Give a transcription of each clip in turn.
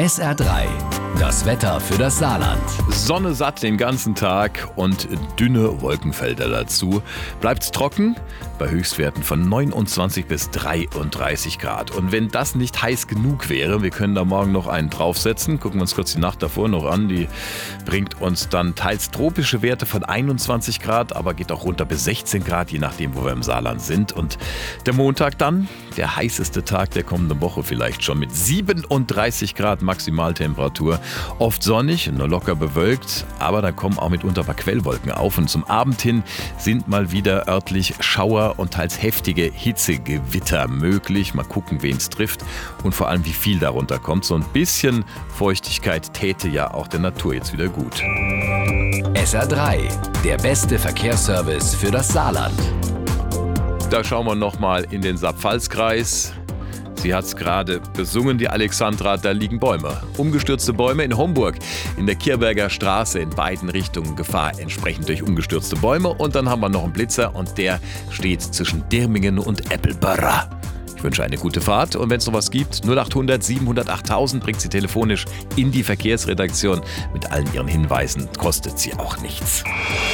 SR3, das Wetter für das Saarland. Sonne satt den ganzen Tag und dünne Wolkenfelder dazu. Bleibt's trocken bei Höchstwerten von 29 bis 33 Grad. Und wenn das nicht heiß genug wäre, wir können da morgen noch einen draufsetzen. Gucken wir uns kurz die Nacht davor noch an. Die bringt uns dann teils tropische Werte von 21 Grad, aber geht auch runter bis 16 Grad, je nachdem, wo wir im Saarland sind. Und der Montag dann, der heißeste Tag der kommenden Woche vielleicht schon mit 37 Grad Maximaltemperatur. Oft sonnig, nur locker bewölkt, aber da kommen auch mitunter ein paar Quellwolken auf. Und zum Abend hin sind mal wieder örtlich Schauer und teils heftige Hitzegewitter möglich. Mal gucken, wen es trifft und vor allem, wie viel darunter kommt. So ein bisschen Feuchtigkeit täte ja auch der Natur jetzt wieder gut. SR3, der beste Verkehrsservice für das Saarland. Da schauen wir nochmal in den Saar-Pfalz-Kreis. Sie hat es gerade besungen, die Alexandra, da liegen Bäume. Umgestürzte Bäume in Homburg, in der Kirberger Straße in beiden Richtungen Gefahr entsprechend durch umgestürzte Bäume. Und dann haben wir noch einen Blitzer und der steht zwischen Dirmingen und Eppelbörra. Ich wünsche eine gute Fahrt und wenn es noch was gibt, 0800 700 8000 bringt sie telefonisch in die Verkehrsredaktion. Mit allen ihren Hinweisen kostet sie auch nichts.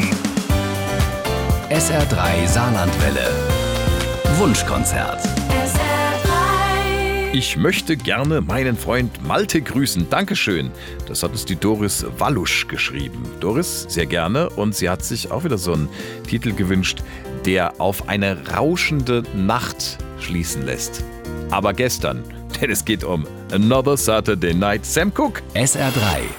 SR3 Saarlandwelle. Wunschkonzert. Ich möchte gerne meinen Freund Malte grüßen. Dankeschön. Das hat uns die Doris Wallusch geschrieben. Doris, sehr gerne. Und sie hat sich auch wieder so einen Titel gewünscht, der auf eine rauschende Nacht schließen lässt. Aber gestern, denn es geht um Another Saturday Night. Sam Cooke. SR3,